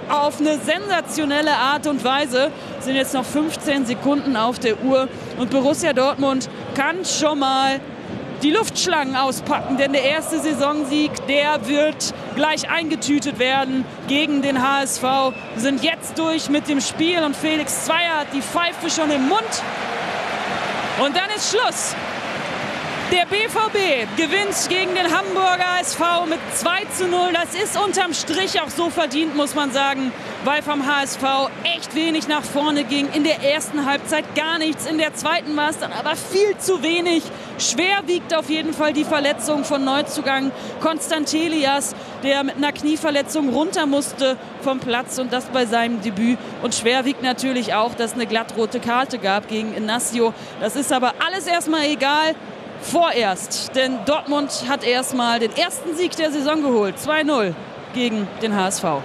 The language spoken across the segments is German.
auf eine sensationelle Art und Weise. Es sind jetzt noch 15 Sekunden auf der Uhr und Borussia Dortmund kann schon mal die Luftschlangen auspacken, denn der erste Saisonsieg, der wird gleich eingetütet werden gegen den HSV. Wir sind jetzt durch mit dem Spiel und Felix Zweier hat die Pfeife schon im Mund. Und dann ist Schluss. Der BVB gewinnt gegen den Hamburger SV mit 2:0. Das ist unterm Strich auch so verdient, muss man sagen, weil vom HSV echt wenig nach vorne ging. In der ersten Halbzeit gar nichts, in der zweiten war es dann aber viel zu wenig. Schwer wiegt auf jeden Fall die Verletzung von Neuzugang Konstantin Elias, der mit einer Knieverletzung runter musste vom Platz und das bei seinem Debüt. Und schwer wiegt natürlich auch, dass es eine glattrote Karte gab gegen Inacio. Das ist aber alles erstmal egal. Vorerst, denn Dortmund hat erstmal den ersten Sieg der Saison geholt. 2:0 gegen den HSV.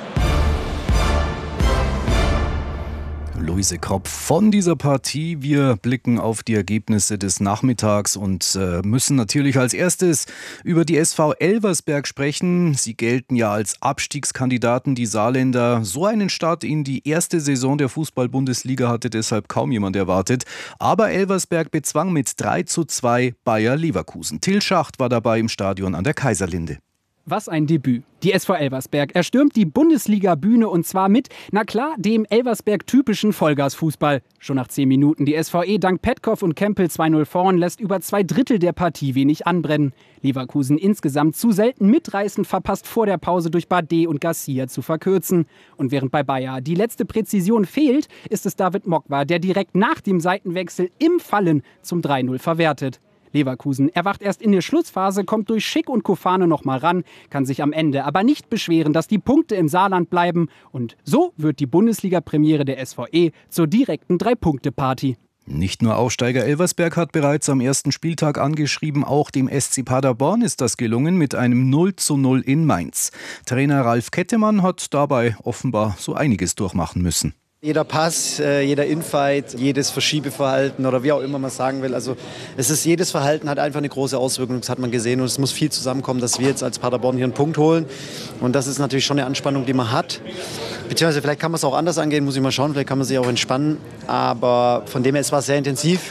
Luise Kropp von dieser Partie. Wir blicken auf die Ergebnisse des Nachmittags und müssen natürlich als erstes über die SV Elversberg sprechen. Sie gelten ja als Abstiegskandidaten, die Saarländer. So einen Start in die erste Saison der Fußball-Bundesliga hatte deshalb kaum jemand erwartet. Aber Elversberg bezwang mit 3:2 Bayer Leverkusen. Till Schacht war dabei im Stadion an der Kaiserlinde. Was ein Debüt. Die SV Elversberg erstürmt die Bundesliga-Bühne und zwar mit, na klar, dem Elversberg-typischen Vollgasfußball. Schon nach 10 Minuten die SVE dank Petkoff und Kempel 2:0 vorn, lässt über 2/3 der Partie wenig anbrennen. Leverkusen insgesamt zu selten mitreißend verpasst vor der Pause durch Bardet und Garcia zu verkürzen. Und während bei Bayer die letzte Präzision fehlt, ist es David Mokwa, der direkt nach dem Seitenwechsel im Fallen zum 3:0 verwertet. Leverkusen erwacht erst in der Schlussphase, kommt durch Schick und Kofane noch mal ran, kann sich am Ende aber nicht beschweren, dass die Punkte im Saarland bleiben. Und so wird die Bundesliga-Premiere der SVE zur direkten 3-Punkte-Party. Nicht nur Aufsteiger Elversberg hat bereits am ersten Spieltag angeschrieben, auch dem SC Paderborn ist das gelungen mit einem 0:0 in Mainz. Trainer Ralf Kettemann hat dabei offenbar so einiges durchmachen müssen. Jeder Pass, jeder Infight, jedes Verschiebeverhalten oder wie auch immer man sagen will. Also jedes Verhalten hat einfach eine große Auswirkung, das hat man gesehen. Und es muss viel zusammenkommen, dass wir jetzt als Paderborn hier einen Punkt holen. Und das ist natürlich schon eine Anspannung, die man hat. Beziehungsweise vielleicht kann man es auch anders angehen, muss ich mal schauen. Vielleicht kann man sich auch entspannen. Aber von dem her, es war sehr intensiv.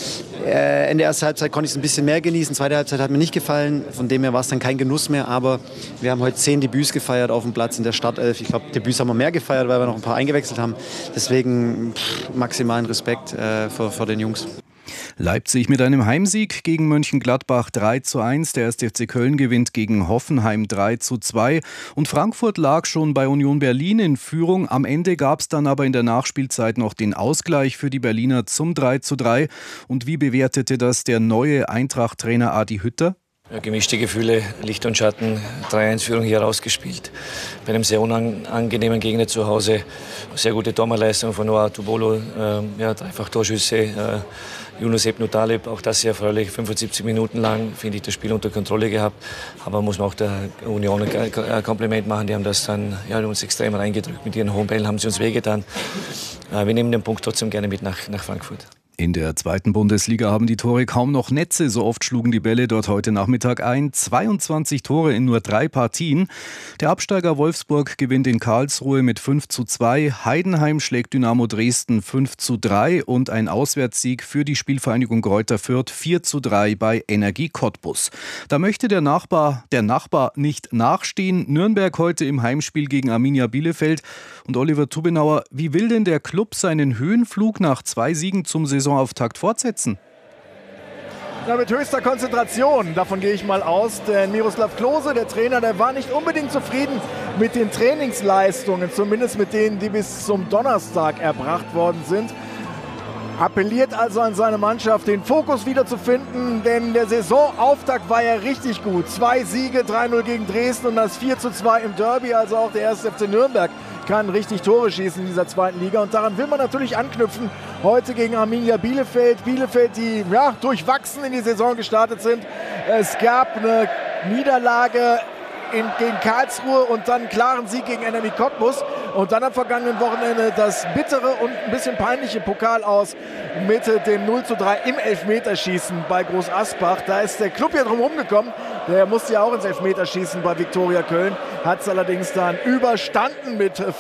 In der ersten Halbzeit konnte ich es ein bisschen mehr genießen. Zweite Halbzeit hat mir nicht gefallen. Von dem her war es dann kein Genuss mehr. Aber wir haben heute 10 Debüts gefeiert auf dem Platz in der Startelf. Ich glaube, Debüts haben wir mehr gefeiert, weil wir noch ein paar eingewechselt haben. Deswegen maximalen Respekt vor den Jungs. Leipzig mit einem Heimsieg gegen Mönchengladbach 3:1. Der 1. FC Köln gewinnt gegen Hoffenheim 3:2. Und Frankfurt lag schon bei Union Berlin in Führung. Am Ende gab es dann aber in der Nachspielzeit noch den Ausgleich für die Berliner zum 3:3. Und wie bewertete das der neue Eintracht-Trainer Adi Hütter? Ja, gemischte Gefühle, Licht und Schatten, 3-1-Führung hier rausgespielt. Bei einem sehr unangenehmen Gegner zu Hause. Sehr gute Torwartleistung von Noah Tubolo, dreifach Torschüsse. Yunus Ebnu Taleb, auch das sehr erfreulich, 75 Minuten lang, finde ich, das Spiel unter Kontrolle gehabt. Aber muss man auch der Union ein Kompliment machen, die haben das dann uns extrem reingedrückt. Mit ihren hohen Bällen haben sie uns wehgetan. Wir nehmen den Punkt trotzdem gerne mit nach Frankfurt. In der zweiten Bundesliga haben die Tore kaum noch Netze, so oft schlugen die Bälle dort heute Nachmittag ein. 22 Tore in nur 3 Partien. Der Absteiger Wolfsburg gewinnt in Karlsruhe mit 5:2. Heidenheim schlägt Dynamo Dresden 5:3 und ein Auswärtssieg für die Spielvereinigung Greuther Fürth 4:3 bei Energie Cottbus. Da möchte der Nachbar nicht nachstehen. Nürnberg heute im Heimspiel gegen Arminia Bielefeld. Und Oliver Tubenauer, wie will denn der Klub seinen Höhenflug nach 2 Siegen zum Saisonauftakt fortsetzen? Ja, mit höchster Konzentration, davon gehe ich mal aus, denn Miroslav Klose, der Trainer, der war nicht unbedingt zufrieden mit den Trainingsleistungen, zumindest mit denen, die bis zum Donnerstag erbracht worden sind. Appelliert also an seine Mannschaft, den Fokus wiederzufinden, denn der Saisonauftakt war ja richtig gut. 2 Siege, 3:0 gegen Dresden und das 4:2 im Derby, also auch der 1. FC Nürnberg kann richtig Tore schießen in dieser zweiten Liga und daran will man natürlich anknüpfen. Heute gegen Arminia Bielefeld. Bielefeld, die durchwachsen in die Saison gestartet sind. Es gab eine Niederlage gegen Karlsruhe und dann einen klaren Sieg gegen Energie Cottbus. Und dann am vergangenen Wochenende das bittere und ein bisschen peinliche Pokal aus mit dem 0:3 im Elfmeterschießen bei Groß Asbach. Da ist der Club hier drum rumgekommen. Der musste ja auch ins Elfmeterschießen bei Viktoria Köln. Hat es allerdings dann überstanden mit